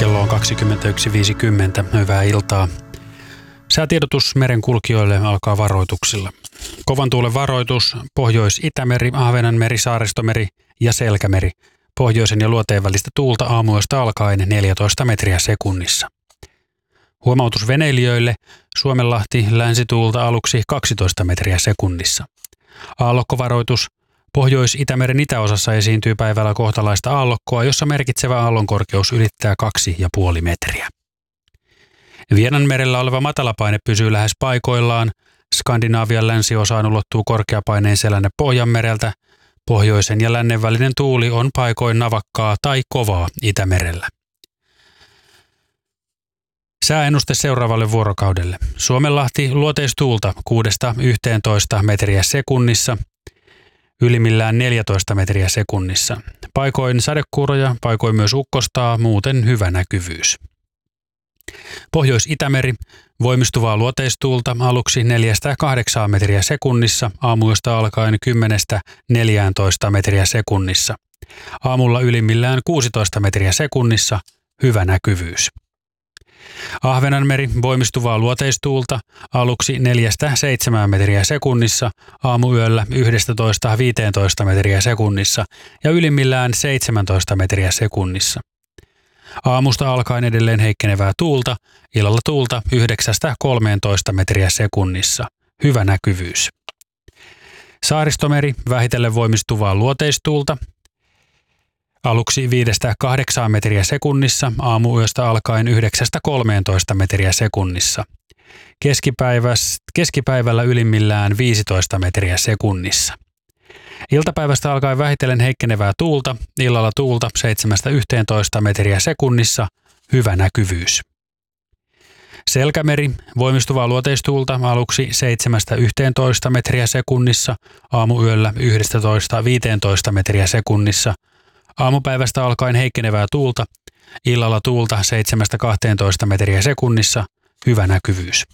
Kello on 21.50. Hyvää iltaa. Säätiedotus merenkulkijoille alkaa varoituksilla. Kovan tuulen varoitus, Pohjois-Itämeri, Ahvenanmeri, Saaristomeri ja Selkämeri. Pohjoisen ja luoteen välistä tuulta aamuyöstä alkaen 14 metriä sekunnissa. Huomautus veneilijöille, Suomenlahti, länsituulta aluksi 12 metriä sekunnissa. Aallokkovaroitus, Pohjois-Itämeren itäosassa esiintyy päivällä kohtalaista aallokkoa, jossa merkitsevä aallonkorkeus ylittää 2,5 metriä. Vienanmerellä oleva matalapaine pysyy lähes paikoillaan. Skandinaavian länsiosaan ulottuu korkeapaineen selänne Pohjanmereltä. Pohjoisen ja lännen välinen tuuli on paikoin navakkaa tai kovaa Itämerellä. Sääennuste seuraavalle vuorokaudelle. Suomenlahti luoteistuulta 6-11 metriä sekunnissa. Ylimmillään 14 metriä sekunnissa. Paikoin sadekuuroja, paikoin myös ukkostaa, muuten hyvä näkyvyys. Pohjois-Itämeri, voimistuvaa luoteistuulta aluksi 4-8 metriä sekunnissa, aamuyöstä alkaen 10-14 metriä sekunnissa. Aamulla ylimmillään 16 metriä sekunnissa, hyvä näkyvyys. Ahvenanmeri, voimistuvaa luoteistuulta aluksi 4-7 metriä sekunnissa, aamuyöllä 11-15 metriä sekunnissa ja ylimmillään 17 metriä sekunnissa. Aamusta alkaen edelleen heikkenevää tuulta, illalla tuulta 9-13 metriä sekunnissa, hyvä näkyvyys. Saaristomeri, vähitellen voimistuvaa luoteistuulta aluksi 5-8 metriä sekunnissa, aamuyöstä alkaen 9-13 metriä sekunnissa. Keskipäivällä ylimmillään 15 metriä sekunnissa. Iltapäivästä alkaen vähitellen heikkenevää tuulta, illalla tuulta 7-11 metriä sekunnissa, hyvä näkyvyys. Selkämeri, voimistuvaa luoteistuulta aluksi 7-11 metriä sekunnissa, aamuyöllä 11-15 metriä sekunnissa. Aamupäivästä alkaen heikkenevää tuulta, illalla tuulta 7-12 metriä sekunnissa, hyvä näkyvyys.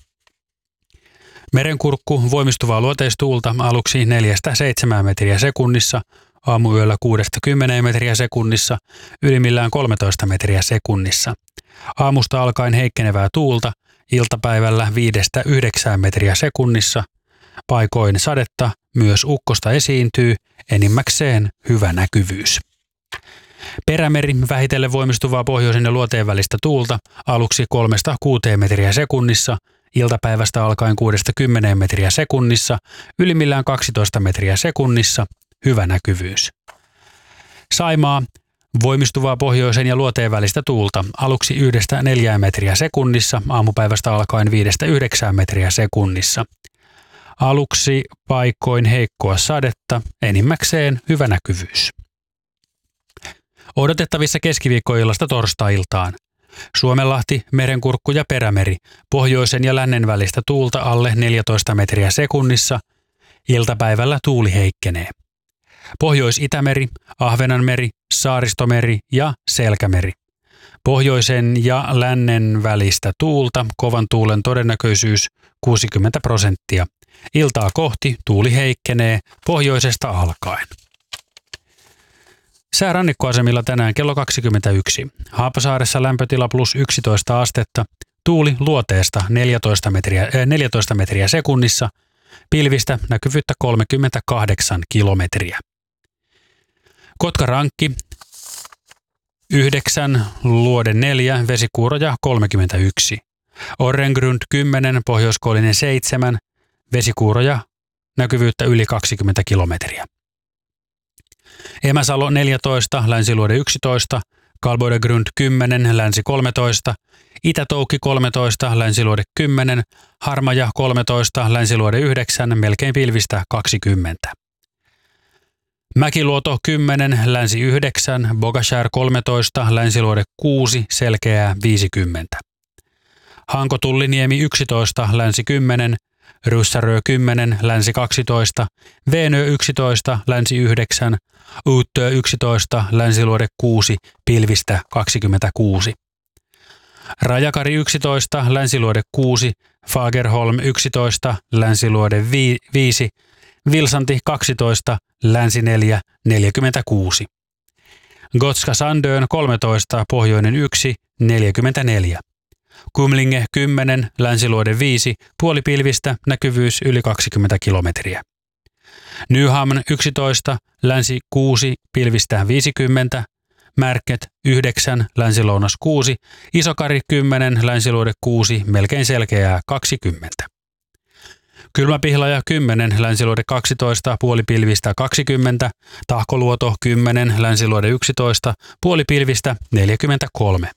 Merenkurkku, voimistuvaa luoteistuulta aluksi 4-7 metriä sekunnissa, aamuyöllä 6-10 metriä sekunnissa, ylimmillään 13 metriä sekunnissa. Aamusta alkaen heikkenevää tuulta, iltapäivällä 5-9 metriä sekunnissa, paikoin sadetta, myös ukkosta esiintyy, enimmäkseen hyvä näkyvyys. Perämeri, vähitellen voimistuvaa pohjoisen ja luoteen välistä tuulta, aluksi 3-6 metriä sekunnissa, iltapäivästä alkaen 6-10 metriä sekunnissa, ylimmillään 12 metriä sekunnissa, hyvä näkyvyys. Saimaa, voimistuvaa pohjoisen ja luoteen välistä tuulta, aluksi 1-4 metriä sekunnissa, aamupäivästä alkaen 5-9 metriä sekunnissa. Aluksi paikoin heikkoa sadetta, enimmäkseen hyvä näkyvyys. Odotettavissa keskiviikkoillasta torstai-iltaan. Suomenlahti, Merenkurkku ja Perämeri, pohjoisen ja lännen välistä tuulta alle 14 metriä sekunnissa, iltapäivällä tuuli heikkenee. Pohjois-Itämeri, Ahvenanmeri, Saaristomeri ja Selkämeri. Pohjoisen ja lännen välistä tuulta, kovan tuulen todennäköisyys 60%. Iltaa kohti tuuli heikkenee pohjoisesta alkaen. Sää rannikkoasemilla tänään kello 21. Haapasaaressa lämpötila +11 astetta, tuuli luoteesta 14 metriä sekunnissa, pilvistä näkyvyyttä 38 kilometriä. Kotkarankki 9, luode 4, vesikuuroja 31. Orrengrund 10, pohjoiskoillinen 7, vesikuuroja näkyvyyttä yli 20 kilometriä. Emäsalo 14, länsiluode 11, Kalboidegrund 10, länsi 13, Itätoukki 13, länsiluode 10, Harmaja 13, länsiluode 9, melkein pilvistä 20. Mäkiluoto 10, länsi 9, Bogashär 13, länsiluode 6, selkeää 50. Hanko-Tulliniemi 11, länsi 10, Ryssärö 10, länsi 12, Veenö 11, länsi 9, Uuttöö 11, länsiluode 6, pilvistä 26. Rajakari 11, länsiluode 6, Fagerholm 11, länsiluode 5, Vilsanti 12, länsi 4, 46. Gotska Sandön 13, pohjoinen 1, 44. Kumlinge 10, länsiluode 5, puolipilvistä, näkyvyys yli 20 kilometriä. Nyhamn 11, länsi 6, pilvistä 50, Märket 9, länsilounas 6, Isokari 10, länsiluode 6, melkein selkeää 20. Kylmäpihlaja 10, länsiluode 12, puolipilvistä 20, Tahkoluoto 10, länsiluode 11, puolipilvistä 43.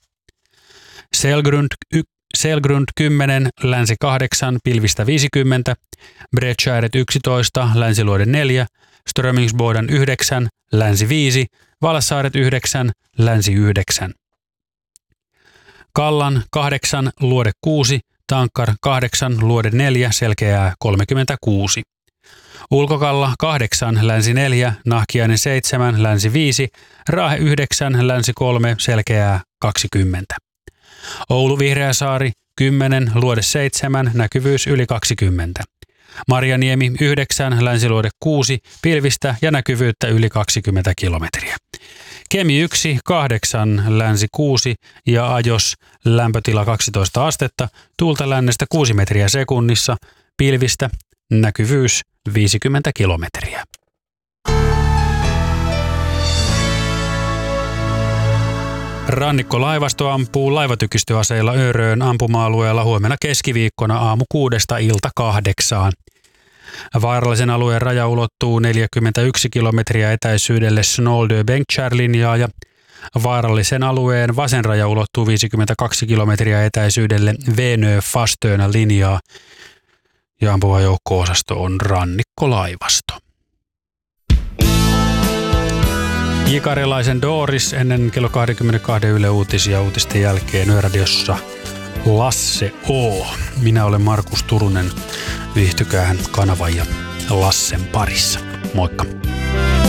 Selgrund 10, länsi 8, pilvistä 50, Bredskäret 11, länsiluode 4, Strömingsboden 9, länsi 5, Valassaaret 9, länsi 9. Kallan 8, luode 6, Tankkar 8, luode 4, selkeää 36. Ulkokalla 8, länsi 4, Nahkiainen 7, länsi 5, Raahe 9, länsi 3, selkeää 20. Oulu Vihreäsaari 10, luode 7, näkyvyys yli 20. Marjaniemi 9, länsiluode 6, pilvistä ja näkyvyyttä yli 20 kilometriä. Kemi 1, 8, länsi 6 ja Ajos lämpötila 12 astetta, tuulta lännestä 6 metriä sekunnissa, pilvistä, näkyvyys 50 kilometriä. Rannikkolaivasto ampuu laivatykistyaseilla Örön ampuma-alueella huomenna keskiviikkona aamu 6 ilta 8. Vaarallisen alueen raja ulottuu 41 kilometriä etäisyydelle Snoldö-Bengtskär-linjaa ja vaarallisen alueen vasen raja ulottuu 52 kilometriä etäisyydelle Venö-Fastönä-linjaa ja ampuva joukko-osasto on Rannikkolaivasto. J-Karjalaisen Doris ennen kello 22 Yle Uutisia uutisten jälkeen Yöradiossa Lasse O. Minä olen Markus Turunen. Viihtykäähän kanavan ja Lassen parissa. Moikka!